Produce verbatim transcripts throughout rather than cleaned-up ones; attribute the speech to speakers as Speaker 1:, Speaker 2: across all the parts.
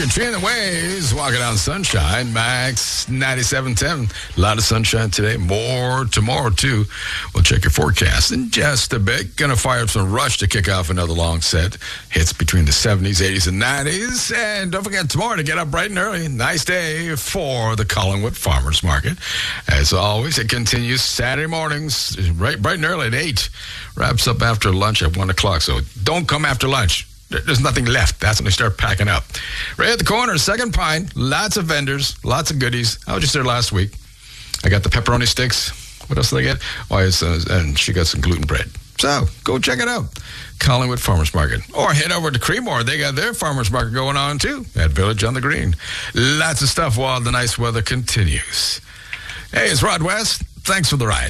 Speaker 1: Katrina Waves, walking on sunshine. Max ninety-seven ten. A lot of sunshine today. More tomorrow, too. We'll check your forecast in just a bit. Going to fire up some Rush to kick off another long set. Hits between the seventies, eighties, and nineties. And don't forget tomorrow to get up bright and early. Nice day for the Collingwood Farmers Market. As always, it continues Saturday mornings, right, bright and early at eight. Wraps up after lunch at one o'clock. So don't come after lunch. There's nothing left. That's when they start packing up. Right at the corner, Second Pine. Lots of vendors, lots of goodies. I was just there last week. I got the pepperoni sticks. What else did I get? Oh, it's, uh, and she got some gluten bread. So go check it out. Collingwood Farmers Market. Or head over to Creemore. They got their farmers market going on too at Village on the Green. Lots of stuff while the nice weather continues. Hey, it's Rod West. Thanks for the ride.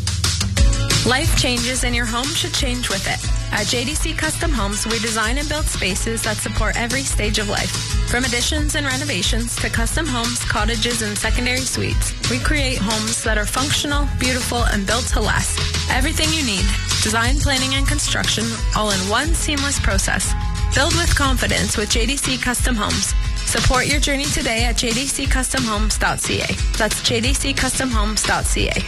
Speaker 2: Life changes and your home should change with it. At J D C Custom Homes, we design and build spaces that support every stage of life. From additions and renovations to custom homes, cottages, and secondary suites, we create homes that are functional, beautiful, and built to last. Everything you need, design, planning, and construction, all in one seamless process. Build with confidence with J D C Custom Homes. Support your journey today at j d c custom homes dot c a. That's j d c custom homes dot c a.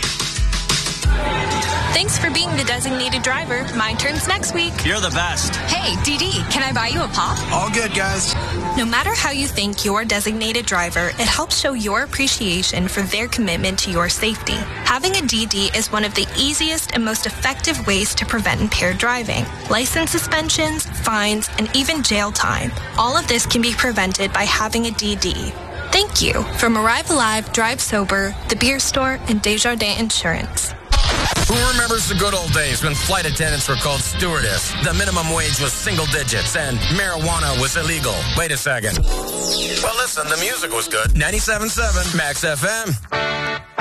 Speaker 3: Thanks for being the designated driver. My turn's next week.
Speaker 4: You're the best.
Speaker 3: Hey, D D, can I buy you a pop?
Speaker 4: All good, guys.
Speaker 3: No matter how you thank your designated driver, it helps show your appreciation for their commitment to your safety. Having a D D is one of the easiest and most effective ways to prevent impaired driving. License suspensions, fines, and even jail time. All of this can be prevented by having a D D. Thank you from Arrive Alive, Drive Sober, The Beer Store, and Desjardins Insurance.
Speaker 5: Who remembers the good old days when flight attendants were called stewardess, the minimum wage was single digits, and marijuana was illegal? Wait a second. Well, listen, the music was good. ninety-seven point seven Max F M.